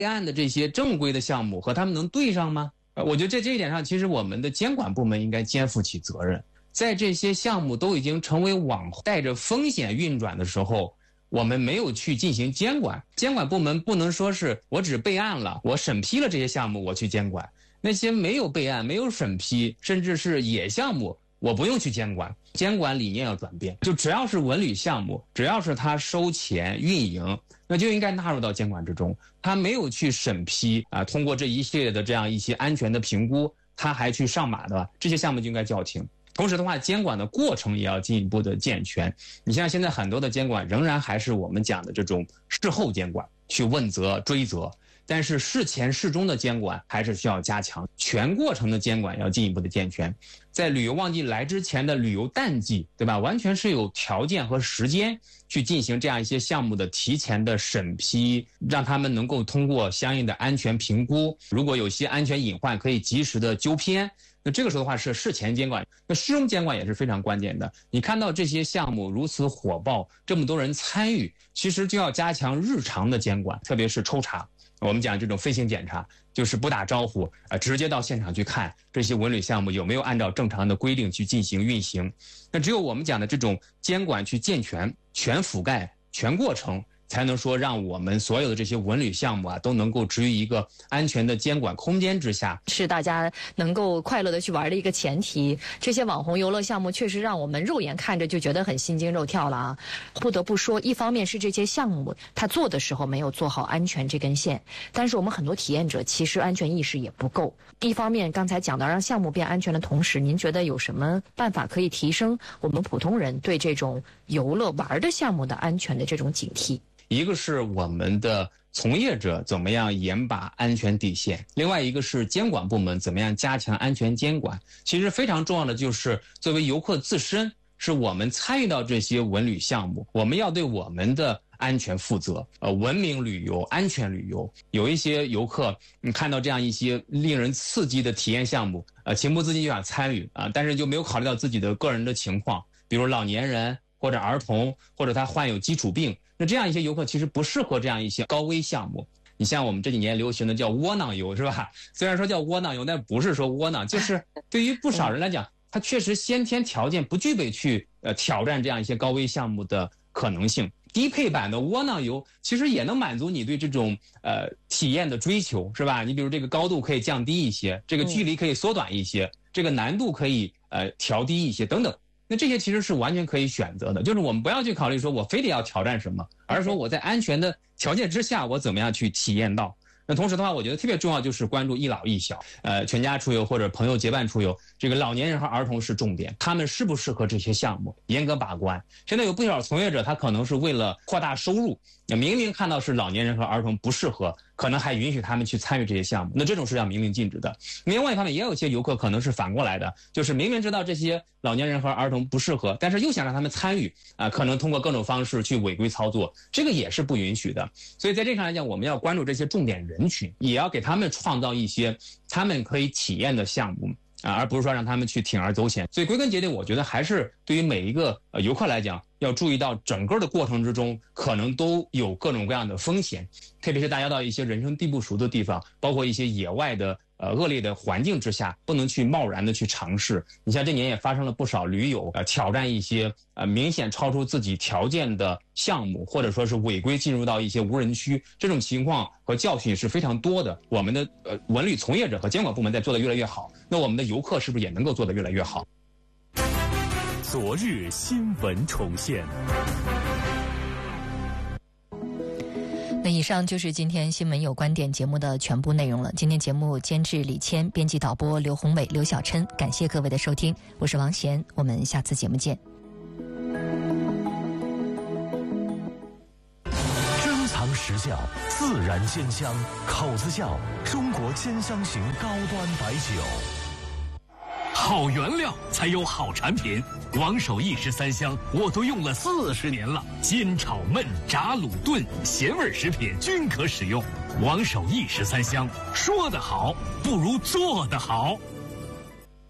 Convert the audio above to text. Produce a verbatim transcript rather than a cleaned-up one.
备案的这些正规的项目和他们能对上吗？呃，我觉得在这一点上，其实我们的监管部门应该肩负起责任。在这些项目都已经成为网带着风险运转的时候，我们没有去进行监管，监管部门不能说是我只备案了，我审批了这些项目我去监管，那些没有备案没有审批甚至是野项目我不用去监管。监管理念要转变，就只要是文旅项目，只要是他收钱运营，那就应该纳入到监管之中。他没有去审批啊，通过这一系列的这样一些安全的评估，他还去上马的这些项目就应该叫停。同时的话，监管的过程也要进一步的健全。你像现在很多的监管仍然还是我们讲的这种事后监管，去问责追责，但是事前事中的监管还是需要加强，全过程的监管要进一步的健全。在旅游旺季来之前的旅游淡季，对吧？完全是有条件和时间去进行这样一些项目的提前的审批，让他们能够通过相应的安全评估，如果有些安全隐患可以及时的纠偏。那这个时候的话是事前监管，那事中监管也是非常关键的。你看到这些项目如此火爆，这么多人参与，其实就要加强日常的监管，特别是抽查。我们讲这种飞行检查，就是不打招呼，呃，直接到现场去看这些文旅项目有没有按照正常的规定去进行运行。那只有我们讲的这种监管去健全、全覆盖、全过程，才能说让我们所有的这些文旅项目啊，都能够置于一个安全的监管空间之下， 是大家能够快乐的去玩的一个前提。这些网红游乐项目确实让我们肉眼看着就觉得很心惊肉跳了啊！不得不说，一方面是这些项目它做的时候没有做好安全这根线，但是我们很多体验者其实安全意识也不够。一方面刚才讲到让项目变安全的同时，您觉得有什么办法可以提升我们普通人对这种游乐玩的项目的安全的这种警惕？ 一个是我们的从业者怎么样严把安全底线，另外一个是监管部门怎么样加强安全监管。其实非常重要的就是作为游客自身，是我们参与到这些文旅项目，我们要对我们的安全负责，呃，文明旅游、安全旅游。有一些游客，你看到这样一些令人刺激的体验项目，呃，情不自禁就想参与啊，但是就没有考虑到自己的个人的情况，比如老年人或者儿童，或者他患有基础病。那这样一些游客其实不适合这样一些高危项目。你像我们这几年流行的叫窝囊游，是吧？虽然说叫窝囊游，但不是说窝囊，就是对于不少人来讲，他确实先天条件不具备去呃挑战这样一些高危项目的可能性。低配版的窝囊游其实也能满足你对这种呃体验的追求，是吧？你比如这个高度可以降低一些，这个距离可以缩短一些，这个难度可以呃调低一些等等。那这些其实是完全可以选择的，就是我们不要去考虑说我非得要挑战什么，而是说我在安全的条件之下，我怎么样去体验到。那同时的话，我觉得特别重要就是关注一老一小，呃，全家出游或者朋友结伴出游，这个老年人和儿童是重点，他们适不适合这些项目，严格把关。现在有不少从业者，他可能是为了扩大收入，明明看到是老年人和儿童不适合，可能还允许他们去参与这些项目，那这种是要明令禁止的。另外一方面，也有一些游客可能是反过来的，就是明明知道这些老年人和儿童不适合，但是又想让他们参与啊、呃，可能通过各种方式去违规操作，这个也是不允许的。所以在这上来讲，我们要关注这些重点人群，也要给他们创造一些他们可以体验的项目啊，而不是说让他们去铤而走险。所以归根结底，我觉得还是对于每一个呃游客来讲，要注意到整个的过程之中可能都有各种各样的风险，特别是大家到一些人生地不熟的地方，包括一些野外的呃恶劣的环境之下，不能去贸然的去尝试。你像这年也发生了不少驴友呃挑战一些呃明显超出自己条件的项目，或者说是违规进入到一些无人区，这种情况和教训是非常多的。我们的呃文旅从业者和监管部门在做得越来越好，那我们的游客是不是也能够做得越来越好？ 昨日新闻重现。 那以上就是今天新闻有观点节目的全部内容了。今天节目监制李谦，编辑导播刘宏伟、刘小琛，感谢各位的收听，我是王贤，我们下次节目见。 珍藏实窖，自然鲜香，口子窖，中国鲜香型高端白酒。好原料才有好产品，王守义十三香我都用了四十年了，煎炒焖炸卤炖咸味食品均可使用。王守义十三香，说得好不如做得好。